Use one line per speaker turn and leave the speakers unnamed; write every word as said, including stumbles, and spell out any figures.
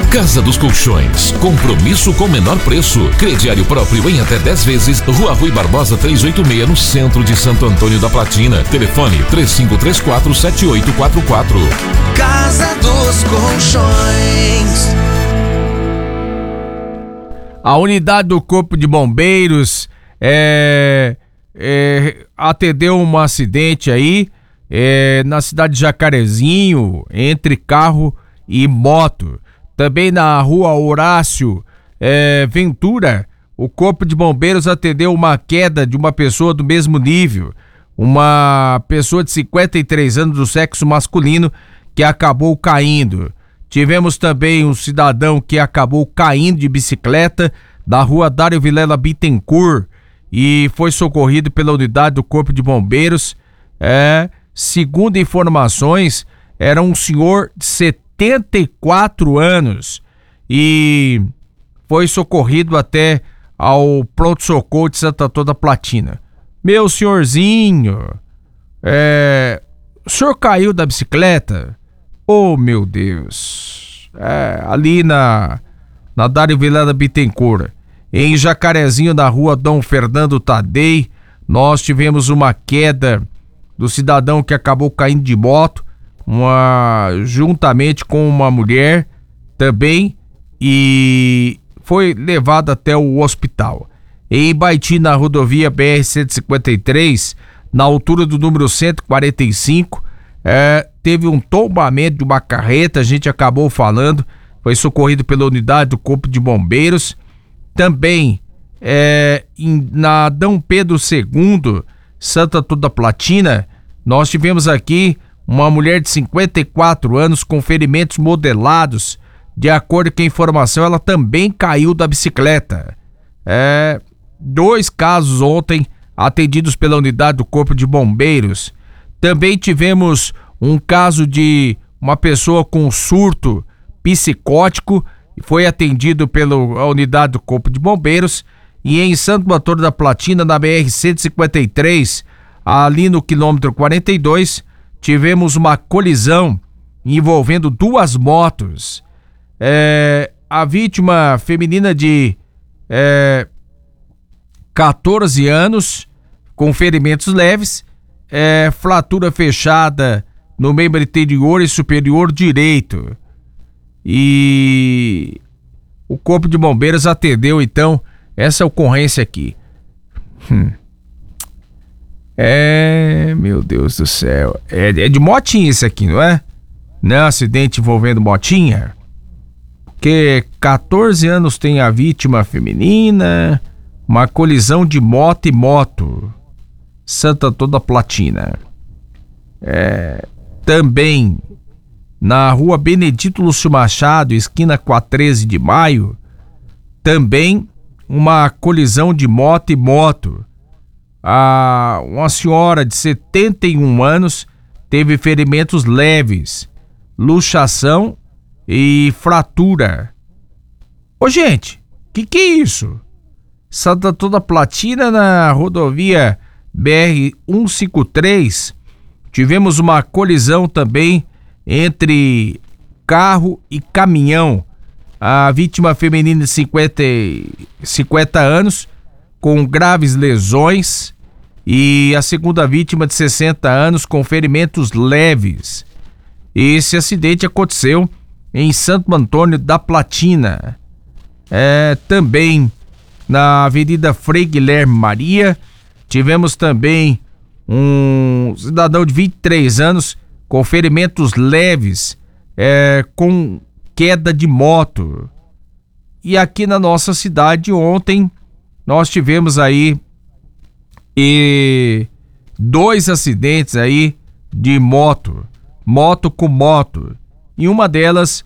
Casa dos Colchões, compromisso com menor preço. Crediário próprio em até dez vezes. Rua Rui Barbosa trezentos e oitenta e seis, no centro de Santo Antônio da Platina. Telefone três cinco três quatro, sete oito quatro quatro.
Casa dos Colchões.
A unidade do Corpo de Bombeiros é, é, atendeu um acidente aí é, na cidade de Jacarezinho, entre carro e moto. Também na rua Horácio é, Ventura, o Corpo de Bombeiros atendeu uma queda de uma pessoa do mesmo nível, uma pessoa de cinquenta e três anos do sexo masculino que acabou caindo. Tivemos também um cidadão que acabou caindo de bicicleta da rua Dário Vilela Bittencourt e foi socorrido pela unidade do Corpo de Bombeiros. É, segundo informações, era um senhor de setenta e quatro anos e foi socorrido até ao pronto-socorro de Santo Antônio da Platina. Meu senhorzinho, é, o senhor caiu da bicicleta? Oh, meu Deus. É, ali na, na Dário Vilela Bittencourt, em Jacarezinho, na rua Dom Fernando Tadei, nós tivemos uma queda do cidadão que acabou caindo de moto, uma, juntamente com uma mulher também, e foi levado até o hospital. Em Ibaiti, na rodovia B R cento e cinquenta e três, na altura do número cento e quarenta e cinco, é, teve um tombamento de uma carreta, a gente acabou falando, foi socorrido pela unidade do Corpo de Bombeiros. Também é, em, na Dom Pedro segundo, Santo Antônio da Platina, nós tivemos aqui uma mulher de cinquenta e quatro anos com ferimentos modelados. De acordo com a informação, ela também caiu da bicicleta. É, dois casos ontem atendidos pela unidade do Corpo de Bombeiros. Também tivemos um caso de uma pessoa com surto psicótico, foi atendido pela unidade do Corpo de Bombeiros. E em Santo Antônio da Platina, na B R cento e cinquenta e três, ali no quilômetro quarenta e dois, tivemos uma colisão envolvendo duas motos. É, a vítima feminina de é, catorze anos, com ferimentos leves, é, fratura fechada no membro inferior e superior direito. E o Corpo de Bombeiros atendeu então essa ocorrência aqui. Hum. É, meu Deus do céu, é, é de motinha isso aqui, não é? Não é um acidente envolvendo motinha? Porque catorze anos tem a vítima feminina, uma colisão de moto e moto, Santo Antônio da Platina. É, também na rua Benedito Lúcio Machado, esquina com a treze de maio, também uma colisão de moto e moto. Ah, uma senhora de setenta e um anos teve ferimentos leves, luxação e fratura. Ô gente, que que é isso? Santo Antônio da Platina, na rodovia B R cento e cinquenta e três, tivemos uma colisão também entre carro e caminhão. A vítima feminina de cinquenta, cinquenta anos, com graves lesões, e a segunda vítima de sessenta anos com ferimentos leves. Esse acidente aconteceu em Santo Antônio da Platina. É, também na Avenida Frei Guilherme Maria, tivemos também um cidadão de vinte e três anos com ferimentos leves, é, com queda de moto. E aqui na nossa cidade ontem nós tivemos aí e dois acidentes aí de moto, moto com moto, e uma delas